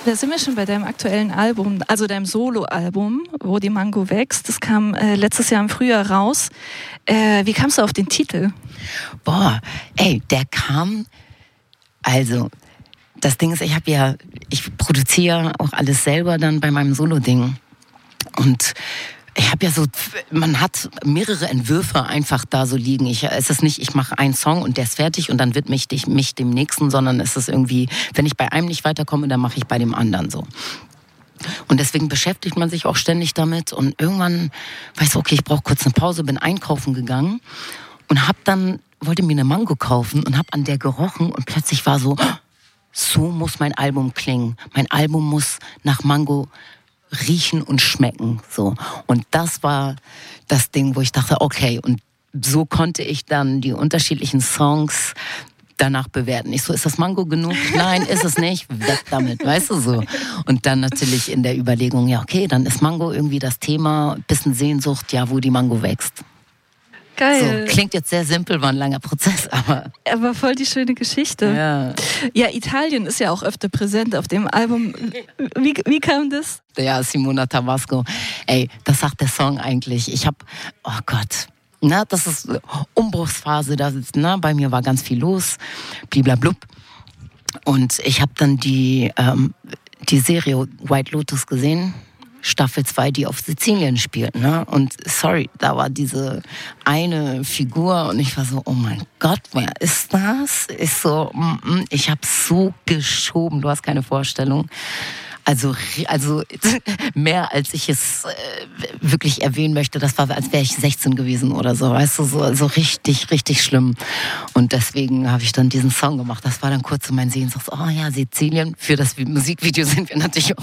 Da sind wir schon bei deinem aktuellen Album, also deinem Soloalbum, Wo die Mango wächst. Das kam letztes Jahr im Frühjahr raus. Wie kamst du auf den Titel? Der kam, also das Ding ist, ich produziere auch alles selber dann bei meinem Solo-Ding. Und ich habe man hat mehrere Entwürfe einfach da so liegen. Es ist nicht, ich mache einen Song und der ist fertig und dann widme ich mich dem nächsten, sondern es ist irgendwie, wenn ich bei einem nicht weiterkomme, dann mache ich bei dem anderen so. Und deswegen beschäftigt man sich auch ständig damit und irgendwann weiß ich, okay, ich brauche kurz eine Pause, bin einkaufen gegangen und wollte mir eine Mango kaufen und habe an der gerochen und plötzlich war so muss mein Album klingen. Mein Album muss nach Mango riechen und schmecken, so. Und das war das Ding, wo ich dachte, okay, und so konnte ich dann die unterschiedlichen Songs danach bewerten. Ich so, ist das Mango genug? Nein, ist es nicht. Weg damit, weißt du so. Und dann natürlich in der Überlegung, ja okay, dann ist Mango irgendwie das Thema, bisschen Sehnsucht, ja, wo die Mango wächst. Geil. So, klingt jetzt sehr simpel, war ein langer Prozess, aber voll die schöne Geschichte. Ja, Italien ist ja auch öfter präsent auf dem Album. Wie kam das? Ja, Simona Tabasco. Ey, das sagt der Song eigentlich. Oh Gott. Das ist Umbruchsphase. Bei mir war ganz viel los. Bliblablub. Und ich habe dann die Serie White Lotus gesehen. Staffel 2, die auf Sizilien spielt, ne? Und sorry, da war diese eine Figur und ich war so, oh mein Gott, wer ist das? Ich habe so geschoben, du hast keine Vorstellung. Also mehr als ich es wirklich erwähnen möchte, das war, als wäre ich 16 gewesen oder so, weißt du, so richtig, richtig schlimm. Und deswegen habe ich dann diesen Song gemacht. Das war dann kurz so mein Sehnsucht. Oh ja, Sizilien, für das Musikvideo sind wir natürlich auch